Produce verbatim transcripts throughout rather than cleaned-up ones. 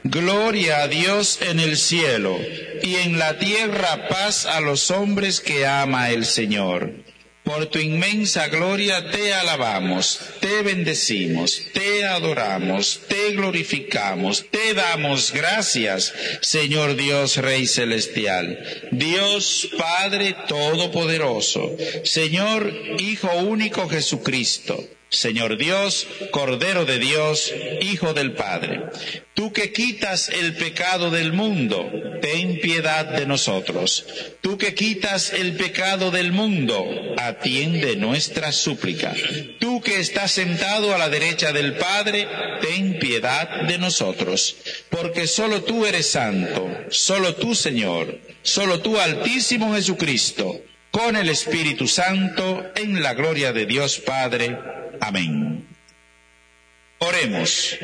Gloria a Dios en el cielo, y en la tierra paz a los hombres que ama el Señor. Por tu inmensa gloria te alabamos, te bendecimos, te adoramos, te glorificamos, te damos gracias, Señor Dios Rey Celestial, Dios Padre Todopoderoso, Señor Hijo único Jesucristo, Señor Dios, Cordero de Dios, Hijo del Padre. Tú que quitas el pecado del mundo, ten piedad de nosotros. Tú que quitas el pecado del mundo, atiende nuestra súplica. Tú que estás sentado a la derecha del Padre, ten piedad de nosotros. Porque solo tú eres santo, solo tú, Señor, solo tú, Altísimo Jesucristo, con el Espíritu Santo, en la gloria de Dios Padre. Amén. Oremos.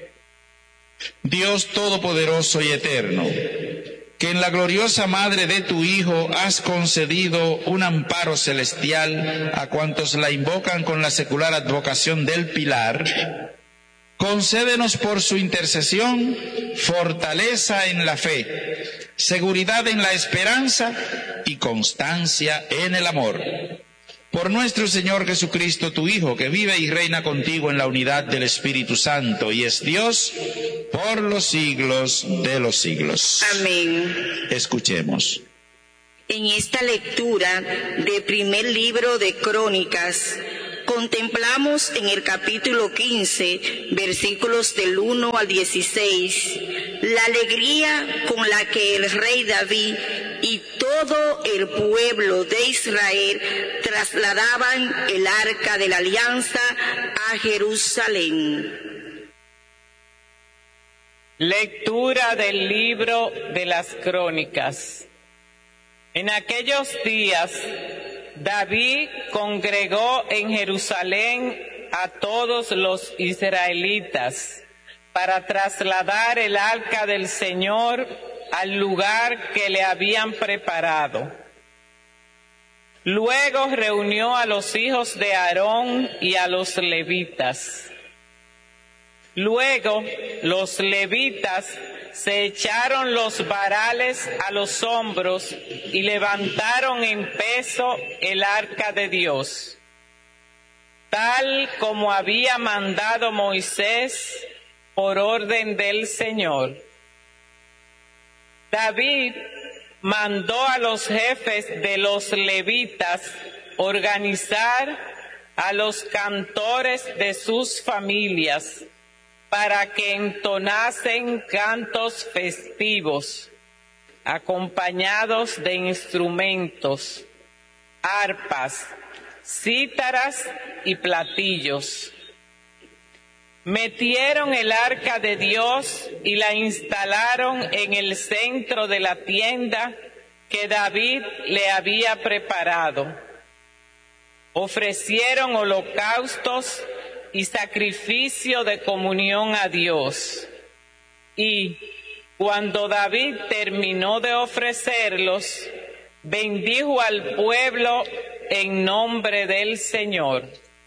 Dios Todopoderoso y Eterno, que en la gloriosa Madre de tu Hijo has concedido un amparo celestial a cuantos la invocan con la secular advocación del Pilar, concédenos por su intercesión fortaleza en la fe, seguridad en la esperanza y constancia en el amor. Por nuestro Señor Jesucristo, tu Hijo, que vive y reina contigo en la unidad del Espíritu Santo y es Dios por los siglos de los siglos. Amén. Escuchemos. En esta lectura del primer libro de Crónicas, contemplamos en el capítulo quince, versículos del uno al dieciséis, la alegría con la que el rey David y todo el pueblo de Israel trasladaban el arca de la alianza a Jerusalén. Lectura del libro de las Crónicas. En aquellos días, David congregó en Jerusalén a todos los israelitas para trasladar el arca del Señor al lugar que le habían preparado. Luego reunió a los hijos de Aarón y a los levitas. Luego los levitas se echaron los varales a los hombros y levantaron en peso el arca de Dios, tal como había mandado Moisés por orden del Señor. David mandó a los jefes de los levitas organizar a los cantores de sus familias para que entonasen cantos festivos, acompañados de instrumentos, arpas, cítaras y platillos. Metieron el arca de Dios y la instalaron en el centro de la tienda que David le había preparado. Ofrecieron holocaustos y sacrificio de comunión a Dios. Y cuando David terminó de ofrecerlos, bendijo al pueblo en nombre del Señor.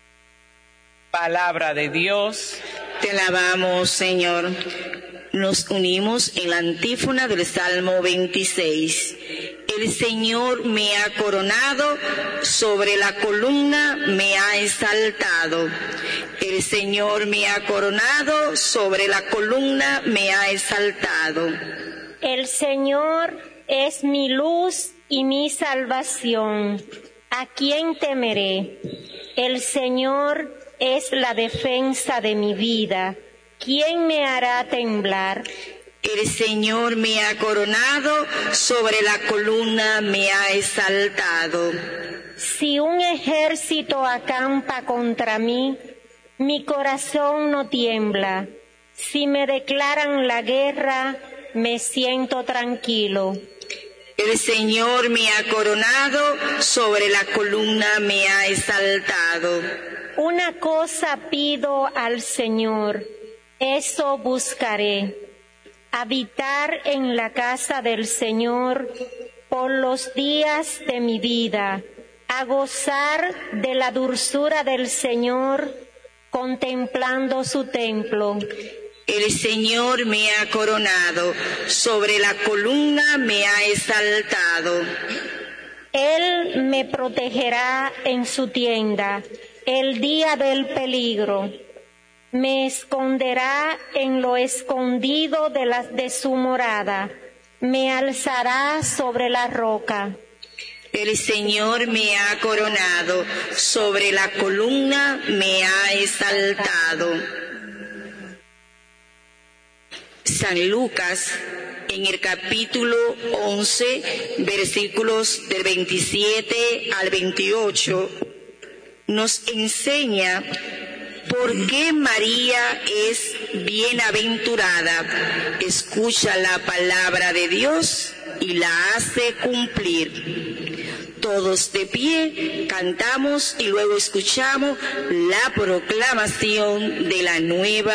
Palabra de Dios. Te alabamos, Señor. Nos unimos en la antífona del Salmo veintiséis. El Señor me ha coronado, sobre la columna me ha exaltado. El Señor me ha coronado, sobre la columna me ha exaltado. El Señor es mi luz y mi salvación. ¿A quién temeré? El Señor es la defensa de mi vida. ¿Quién me hará temblar? El Señor me ha coronado, sobre la columna me ha exaltado. Si un ejército acampa contra mí, mi corazón no tiembla. Si me declaran la guerra, me siento tranquilo. El Señor me ha coronado, sobre la columna me ha exaltado. Una cosa pido al Señor, eso buscaré, habitar en la casa del Señor por los días de mi vida, a gozar de la dulzura del Señor, contemplando su templo. El Señor me ha coronado, sobre la columna me ha exaltado. Él me protegerá en su tienda el día del peligro. Me esconderá en lo escondido de, la, de su morada. Me alzará sobre la roca. El Señor me ha coronado, sobre la columna me ha exaltado. San Lucas, en el capítulo once, versículos del veintisiete al veintiocho, nos enseña por qué María es bienaventurada. Escucha la palabra de Dios y la hace cumplir. Todos de pie cantamos y luego escuchamos la proclamación de la nueva